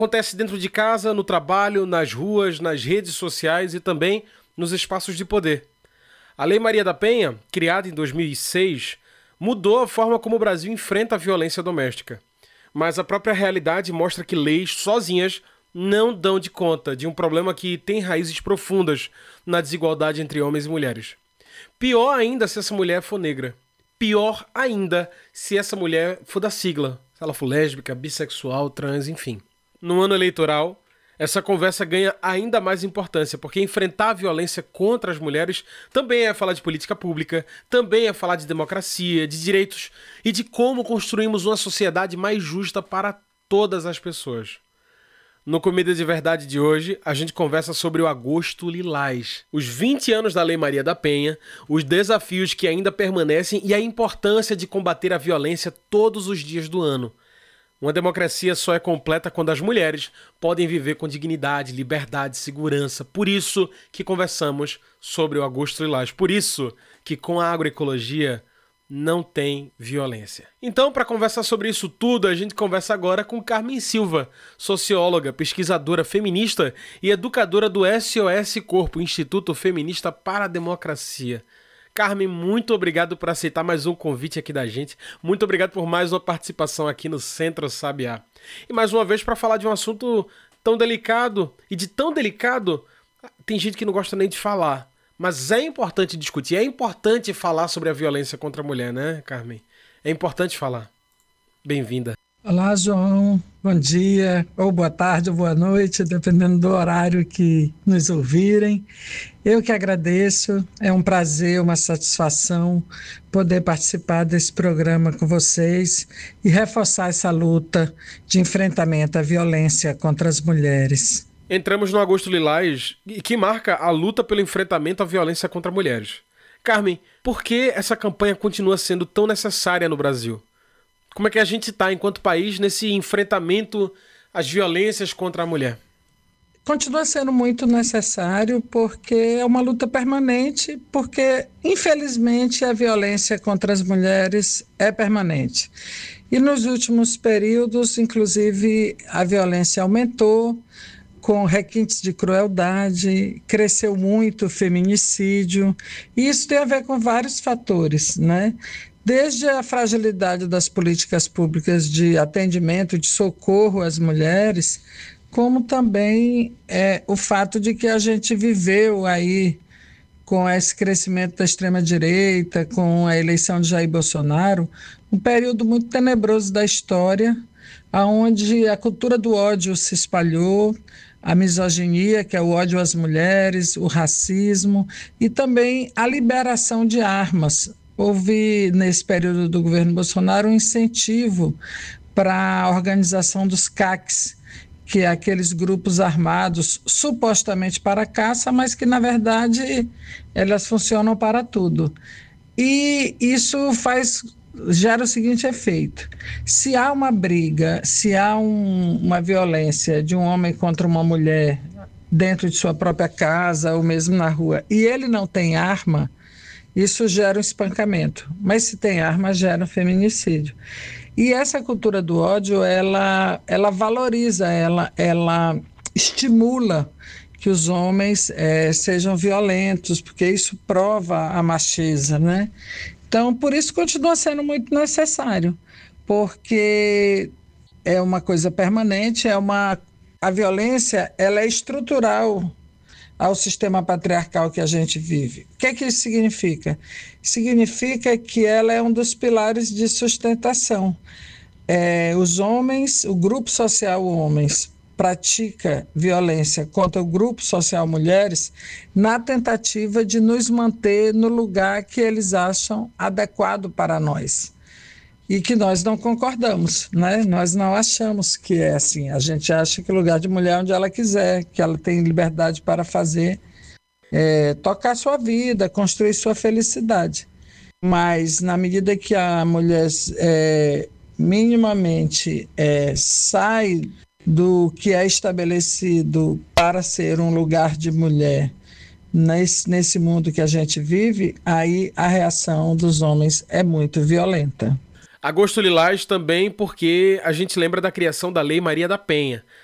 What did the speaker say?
Acontece dentro de casa, no trabalho, nas ruas, nas redes sociais e também nos espaços de poder. A Lei Maria da Penha, criada em 2006, mudou a forma como o Brasil enfrenta a violência doméstica. Mas a própria realidade mostra que leis sozinhas não dão de conta de um problema que tem raízes profundas na desigualdade entre homens e mulheres. Pior ainda se essa mulher for negra. Pior ainda se essa mulher for da sigla. Se ela for lésbica, bissexual, trans, enfim. No ano eleitoral, essa conversa ganha ainda mais importância, porque enfrentar a violência contra as mulheres também é falar de política pública, também é falar de democracia, de direitos e de como construímos uma sociedade mais justa para todas as pessoas. No Comida de Verdade de hoje, a gente conversa sobre o Agosto Lilás, os 20 anos da Lei Maria da Penha, os desafios que ainda permanecem e a importância de combater a violência todos os dias do ano. Uma democracia só é completa quando as mulheres podem viver com dignidade, liberdade, segurança. Por isso que conversamos sobre o Agosto Lilás. Por isso que com a agroecologia não tem violência. Então, para conversar sobre isso tudo, a gente conversa agora com Carmen Silva, socióloga, pesquisadora feminista e educadora do SOS Corpo, Instituto Feminista para a Democracia. Carmen, muito obrigado por aceitar mais um convite aqui da gente. Muito obrigado por mais uma participação aqui no Centro Sabiá. E mais uma vez para falar de um assunto tão delicado. E de tão delicado, tem gente que não gosta nem de falar. Mas é importante discutir, é importante falar sobre a violência contra a mulher, né, Carmen? É importante falar. Bem-vinda. Olá, João. Bom dia, ou boa tarde, ou boa noite, dependendo do horário que nos ouvirem. Eu que agradeço, é um prazer, uma satisfação poder participar desse programa com vocês e reforçar essa luta de enfrentamento à violência contra as mulheres. Entramos no Agosto Lilás, que marca a luta pelo enfrentamento à violência contra mulheres. Carmen, por que essa campanha continua sendo tão necessária no Brasil? Como é que a gente está, enquanto país, nesse enfrentamento às violências contra a mulher? Continua sendo muito necessário porque é uma luta permanente, porque, infelizmente, a violência contra as mulheres é permanente. E nos últimos períodos, inclusive, a violência aumentou, com requintes de crueldade, cresceu muito o feminicídio, e isso tem a ver com vários fatores, né? Desde a fragilidade das políticas públicas de atendimento, de socorro às mulheres, como também o fato de que a gente viveu aí com esse crescimento da extrema-direita, com a eleição de Jair Bolsonaro, um período muito tenebroso da história, onde a cultura do ódio se espalhou, a misoginia, que é o ódio às mulheres, o racismo e também a liberação de armas. Houve, nesse período do governo Bolsonaro, um incentivo para a organização dos CACs, que é aqueles grupos armados supostamente para caça, mas que, na verdade, elas funcionam para tudo. E isso gera o seguinte efeito: se há uma briga, se há uma violência de um homem contra uma mulher dentro de sua própria casa ou mesmo na rua, e ele não tem arma, isso gera um espancamento. Mas se tem arma, gera um feminicídio. E essa cultura do ódio, ela valoriza, ela estimula que os homens sejam violentos, porque isso prova a macheza, né? Então, por isso continua sendo muito necessário, porque é uma coisa permanente, a violência ela é estrutural ao sistema patriarcal que a gente vive. O que é que isso significa? Significa que ela é um dos pilares de sustentação. Os homens, o grupo social homens, pratica violência contra o grupo social mulheres na tentativa de nos manter no lugar que eles acham adequado para nós. E que nós não concordamos, né? Nós não achamos que é assim. A gente acha que o lugar de mulher é onde ela quiser, que ela tem liberdade para fazer, tocar sua vida, construir sua felicidade. Mas na medida que a mulher minimamente sai do que é estabelecido para ser um lugar de mulher nesse mundo que a gente vive, aí a reação dos homens é muito violenta. Agosto Lilás também porque a gente lembra da criação da Lei Maria da Penha.